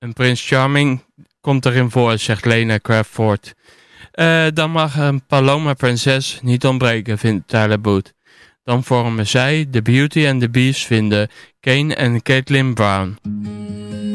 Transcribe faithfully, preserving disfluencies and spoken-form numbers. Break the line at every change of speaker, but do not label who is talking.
Een Prince Charming komt erin voor, zegt Lena Crawford. Uh, dan mag een Paloma Princess niet ontbreken, vindt Tyler Booth. Dan vormen zij The Beauty and the Beast vinden Kane en Caitlin Brown.